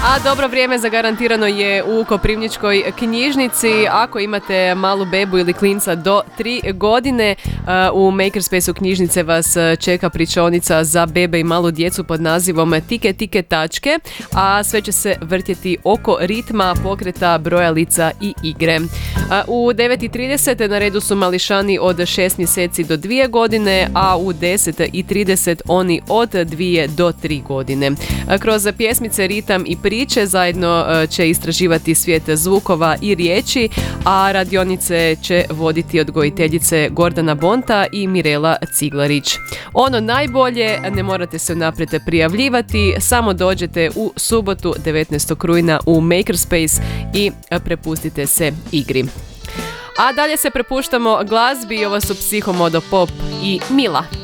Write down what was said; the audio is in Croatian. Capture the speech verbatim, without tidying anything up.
A dobro vrijeme zagarantirano je u Koprivničkoj knjižnici. Ako imate malu bebu ili klinca do tri godine, u Makerspaceu knjižnice vas čeka pričaonica za bebe i malu djecu pod nazivom Tike tike tačke, a sve će se vrtjeti oko ritma, pokreta, brojalica i igre. U devet i trideset na redu su mališani od šest mjeseci do dvije godine, a u deset i trideset oni od dvije do tri godine. Kroz pjesmice, ritam i priče zajedno će istraživati svijet zvukova i riječi, a radionice će voditi odgojiteljice Gordana Bonta i Mirela Ciglarić. Ono najbolje, ne morate se unaprijed prijavljivati, samo dođete u subotu devetnaestog rujna u Makerspace i prepustite se igri. A dalje se prepuštamo glazbi, ovo su Psihomodo Pop i Mila.